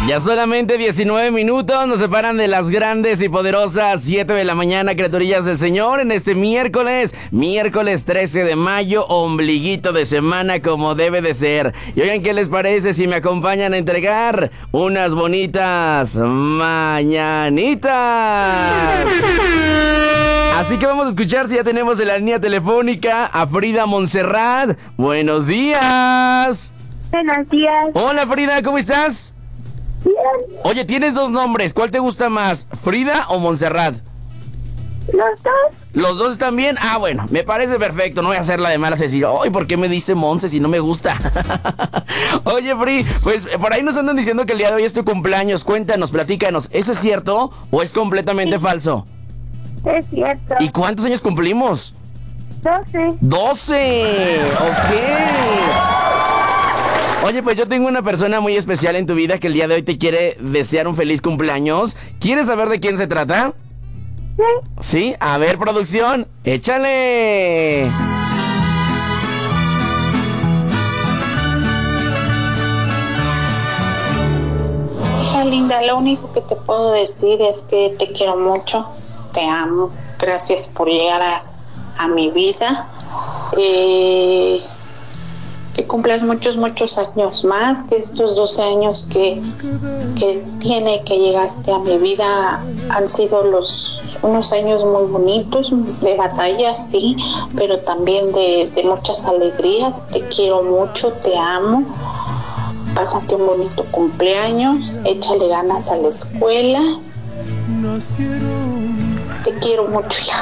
Ya solamente 19 minutos nos separan de las grandes y poderosas 7 de la mañana, criaturillas del Señor, en este miércoles 13 de mayo, ombliguito de semana como debe de ser. Y oigan, ¿qué les parece si me acompañan a entregar unas bonitas mañanitas? Así que vamos a escuchar si ya tenemos en la línea telefónica a Frida Montserrat. Buenos días. Buenos días. Hola Frida, ¿cómo estás? Bien. Oye, tienes dos nombres, ¿cuál te gusta más, Frida o Montserrat? ¿Los dos? ¿Los dos están bien? Ah, bueno, me parece perfecto, no voy a hacer la de malas y decir, ay, ¿por qué me dice Monse si no me gusta? Oye, Fri, pues por ahí nos andan diciendo que el día de hoy es tu cumpleaños, cuéntanos, platícanos, ¿eso es cierto o es completamente falso? Es cierto. ¿Y cuántos años cumplimos? 12. 12, ok. Oye, pues yo tengo una persona muy especial en tu vida que el día de hoy te quiere desear un feliz cumpleaños. ¿Quieres saber de quién se trata? Sí. ¿Sí? A ver, producción, échale. Hija linda, lo único que te puedo decir es que te quiero mucho, te amo, gracias por llegar a mi vida. Que cumplas muchos años más, que estos 12 años que llegaste a mi vida han sido unos años muy bonitos, de batalla, sí, pero también de muchas alegrías. Te quiero mucho, te amo, pásate un bonito cumpleaños, échale ganas a la escuela, te quiero mucho, ya.